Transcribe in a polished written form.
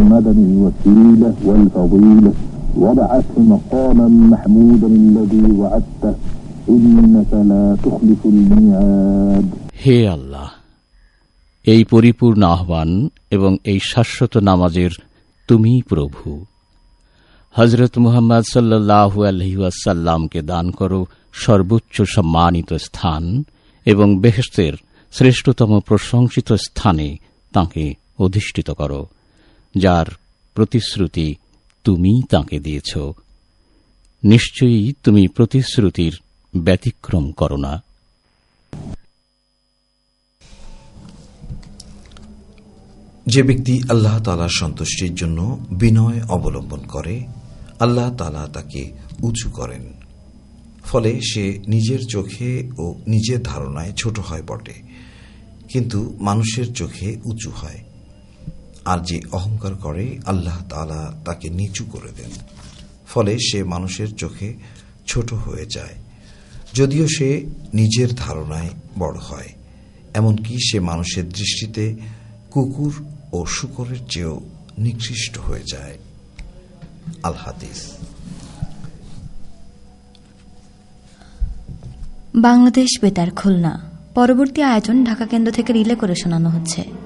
محمدا الوسيلة والفضيلة وابعثه مقاما محمودا الذي وعدته إنك لا تخلف الميعاد. হে আল্লাহ, এই পরিপূর্ণ আহ্বান এবং এই শাশ্বত নামাজের তুমি প্রভু। হযরত মুহাম্মদ সাল্লাল্লাহু আলাইহি ওয়াসাল্লামকে দান করো সর্বোচ্চ সম্মানিত স্থান এবং বেহেশতের শ্রেষ্ঠতম প্রশংসিত স্থানে তাঁকে অধিষ্ঠিত করো, যার প্রতিশ্রুতি তুমি তাঁকে দিয়েছ। নিশ্চয়ই তুমি প্রতিশ্রুতির ব্যতিক্রম করো না। যে ব্যক্তি আল্লাহ তাআলার সন্তুষ্টির জন্য বিনয় অবলম্বন করে, আল্লাহ তাআলা তাকে উঁচু করেন। ফলে সে নিজের চোখে ও নিজের ধারণায় ছোট হয় বটে, কিন্তু মানুষের চোখে উঁচু হয়। আর যে অহংকার করে, আল্লাহ তাআলা তাকে নিচু করে দেন। ফলে সে মানুষের চোখে ছোট হয়ে যায়, যদিও সে নিজের ধারণায় বড় হয়। এমনকি সে মানুষের দৃষ্টিতে কুকুর ও শূকরের চেয়েও নিকৃষ্ট হয়ে যায়। আল হাদিস। বাংলাদেশ বেতার খুলনা। পরবর্তী আয়োজন ঢাকা কেন্দ্র থেকে রিলে করে শোনানো হচ্ছে।